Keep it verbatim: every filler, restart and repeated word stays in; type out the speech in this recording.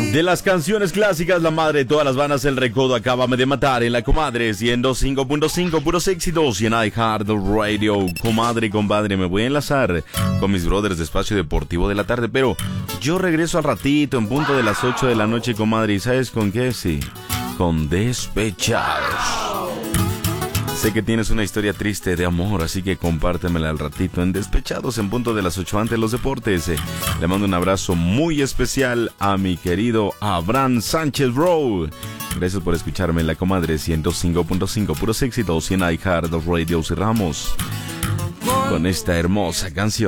De las canciones clásicas, la madre de todas las bandas, El Recodo, Acábame de Matar en la Comadre ciento cinco punto cinco, puros éxitos, y en iHeartRadio. Comadre, compadre, me voy a enlazar con mis brothers de Espacio Deportivo de la Tarde, pero yo regreso al ratito, en punto de las ocho de la noche, comadre, ¿y sabes con qué? Sí, con Despechados. Sé que tienes una historia triste de amor, así que compártemela al ratito en Despechados, en punto de las ocho, antes de los deportes. Le mando un abrazo muy especial a mi querido Abraham Sánchez, bro. Gracias por escucharme en la Comadre ciento cinco punto cinco, puros éxitos, y en iHeartRadio. Cerramos con esta hermosa canción.